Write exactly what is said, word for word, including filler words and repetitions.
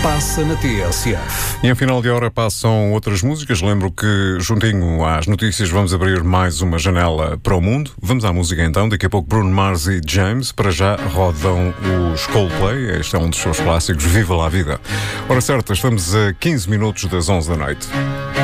passa na T S F. E em final de hora passam outras músicas. Lembro que, juntinho às notícias, vamos abrir mais uma janela para o mundo. Vamos à música então. Daqui a pouco Bruno Mars e James. Para já rodam os Coldplay. Este é um dos seus clássicos. Viva lá a vida. Hora certa, estamos a quinze minutos das onze da noite.